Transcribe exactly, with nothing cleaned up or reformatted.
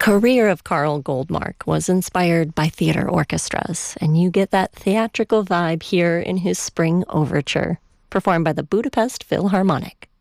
career of Karl Goldmark was inspired by theater orchestras, and you get that theatrical vibe here in his Spring Overture, performed by the Budapest Philharmonic.